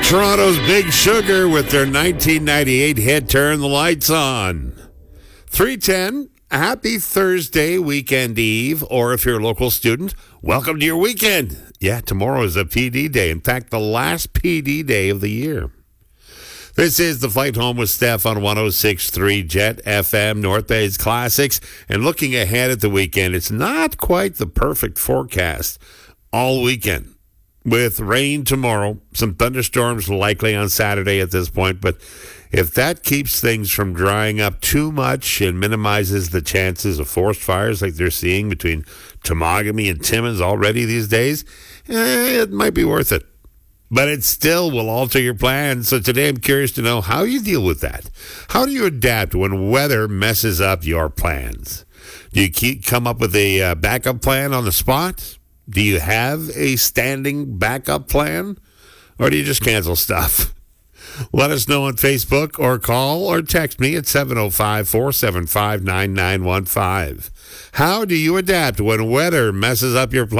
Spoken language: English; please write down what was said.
Toronto's Big Sugar with their 1998 hit Turn the Lights On. 3:10, happy Thursday weekend eve, or if you're a local student, welcome to your weekend. Yeah, tomorrow is a PD day. In fact, the last PD day of the year. This is The Flight Home with Steph on 106.3 Jet FM, North Bay's Classics. And looking ahead at the weekend, it's not quite the perfect forecast all weekend. With rain tomorrow, some thunderstorms likely on Saturday at this point, but if that keeps things from drying up too much and minimizes the chances of forest fires like they're seeing between Temagami and Timmins already these days, it might be worth it. But it still will alter your plans, so today I'm curious to know how you deal with that. How do you adapt when weather messes up your plans? Do you come up with a backup plan on the spot? Do you have a standing backup plan? Or do you just cancel stuff? Let us know on Facebook or call or text me at 705-475-9915. How do you adapt when weather messes up your plans?